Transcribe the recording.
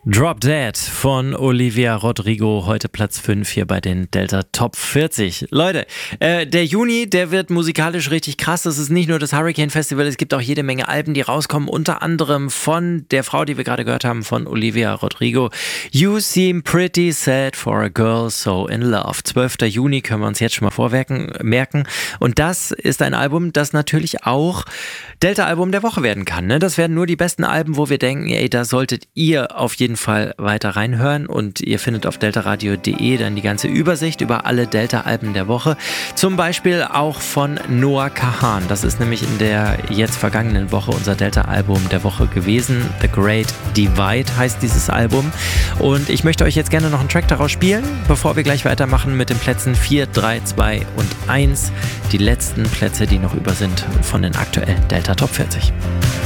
Drop Dead von Olivia Rodrigo, heute Platz 5 hier bei den Delta Top 40. Leute, der Juni, der wird musikalisch richtig krass. Das ist nicht nur das Hurricane Festival, es gibt auch jede Menge Alben, die rauskommen, unter anderem von der Frau, die wir gerade gehört haben, von Olivia Rodrigo. You Seem Pretty Sad for a Girl So in Love. 12. Juni können wir uns jetzt schon mal merken. Und das ist ein Album, das natürlich auch Delta-Album der Woche werden kann. Ne? Das werden nur die besten Alben, wo wir denken, ey, da solltet ihr auf jeden Fall weiter reinhören, und ihr findet auf deltaradio.de dann die ganze Übersicht über alle Delta-Alben der Woche. Zum Beispiel auch von Noah Kahan. Das ist nämlich in der jetzt vergangenen Woche unser Delta-Album der Woche gewesen. The Great Divide heißt dieses Album. Und ich möchte euch jetzt gerne noch einen Track daraus spielen, bevor wir gleich weitermachen mit den Plätzen 4, 3, 2 und 1. Die letzten Plätze, die noch über sind von den aktuellen Delta Top 40.